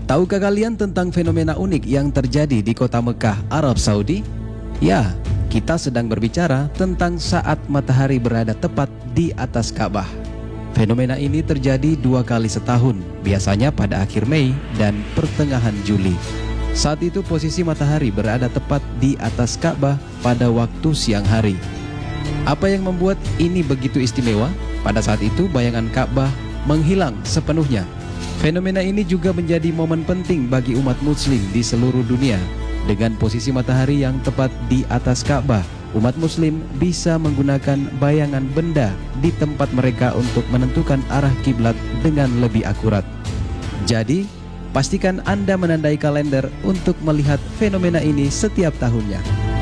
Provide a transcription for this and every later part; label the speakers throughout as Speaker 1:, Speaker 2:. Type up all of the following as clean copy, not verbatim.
Speaker 1: Tahukah kalian tentang fenomena unik yang terjadi di kota Mekah, Arab Saudi? Ya, kita sedang berbicara tentang saat matahari berada tepat di atas Ka'bah. Fenomena ini terjadi 2 kali setahun, biasanya pada akhir Mei dan pertengahan Juli. Saat itu posisi matahari berada tepat di atas Ka'bah pada waktu siang hari. Apa yang membuat ini begitu istimewa? Pada saat itu bayangan Ka'bah menghilang sepenuhnya. Fenomena ini juga menjadi momen penting bagi umat muslim di seluruh dunia. Dengan posisi matahari yang tepat di atas Ka'bah, umat muslim bisa menggunakan bayangan benda di tempat mereka untuk menentukan arah kiblat dengan lebih akurat. Jadi, pastikan Anda menandai kalender untuk melihat fenomena ini setiap tahunnya.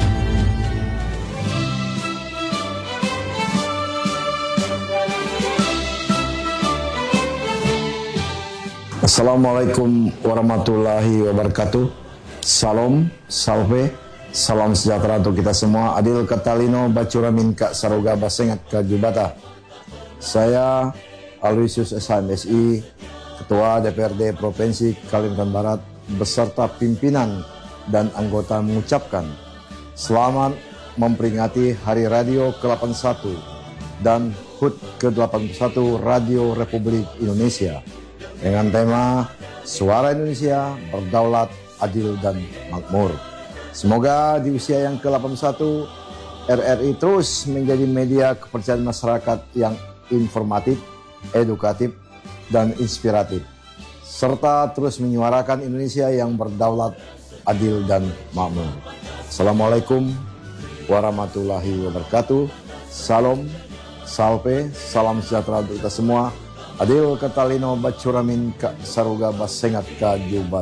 Speaker 2: Assalamualaikum warahmatullahi wabarakatuh. Salam, salve, salam sejahtera untuk kita semua. Adil Katalino Bacuramin Kak Saroga Basengat Kajubata. Saya Aloysius SHMSI, Ketua DPRD Provinsi Kalimantan Barat beserta pimpinan dan anggota mengucapkan selamat memperingati Hari Radio ke-81 dan HUT ke-81 Radio Republik Indonesia dengan tema Suara Indonesia Berdaulat, Adil, dan Makmur. Semoga di usia yang ke-81 RRI terus menjadi media kepercayaan masyarakat yang informatif, edukatif, dan inspiratif, serta terus menyuarakan Indonesia yang berdaulat, adil, dan makmur. Assalamualaikum warahmatullahi wabarakatuh. Salam, salve, salam sejahtera untuk kita semua. Adil Katalino Bacuramin Kak Saroga Basengat Kajubata.